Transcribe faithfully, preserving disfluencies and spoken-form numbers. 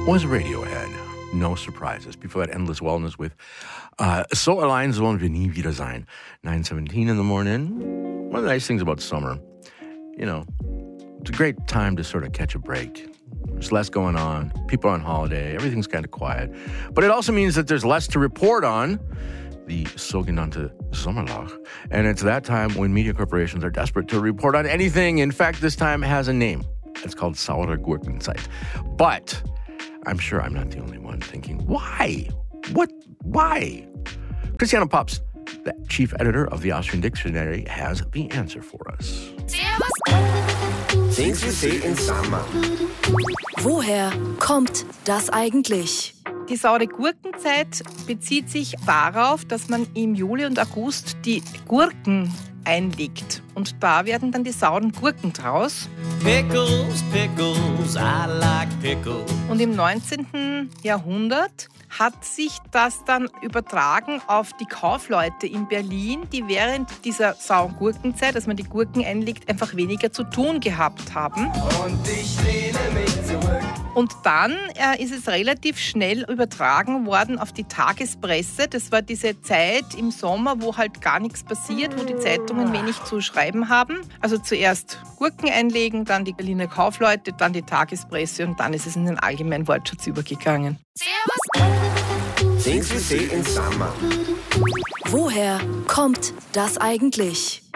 was Radiohead. No surprises. Before that, Endless Wellness with uh, So Allein sollen wir nie wieder sein. nine seventeen in the morning. One of the nice things about summer, you know, it's a great time to sort of catch a break. There's less going on. People are on holiday. Everything's kind of quiet. But it also means that there's less to report on. The sogenannte Sommerloch. And it's that time when media corporations are desperate to report on anything. In fact, this time it has a name. It's called Saure Gurkenzeit. But I'm sure I'm not the only one thinking, why? What? Why? Christiane Pops, the chief editor of the Austrian Dictionary, has the answer for us. Things you see in summer. Woher kommt das eigentlich? Die saure Gurkenzeit bezieht sich darauf, dass man im Juli und August die Gurken einlegt. Und da werden dann die sauren Gurken draus. Pickles, pickles, I like pickles. Und im neunzehnten Jahrhundert hat sich das dann übertragen auf die Kaufleute in Berlin, die während dieser sauren Gurkenzeit, dass man die Gurken einlegt, einfach weniger zu tun gehabt haben. Und ich lehne mich zurück. Und dann äh, ist es relativ schnell übertragen worden auf die Tagespresse. Das war diese Zeit im Sommer, wo halt gar nichts passiert, wo die Zeitungen wenig zu schreiben haben. Also zuerst Gurken einlegen, dann die Berliner Kaufleute, dann die Tagespresse und dann ist es in den allgemeinen Wortschatz übergegangen. Things you see in summer. Woher kommt das eigentlich?